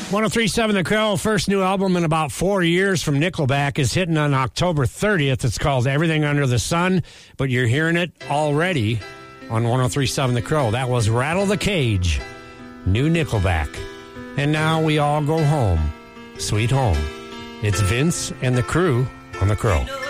1037 The Crow, first new album in about 4 years from Nickelback, is hitting on October 30th. It's called Everything Under the Sun, but you're hearing it already on 1037 The Crow. That was Rattle the Cage, new Nickelback. And now we all go home, sweet home. It's Vince and the crew on The Crow.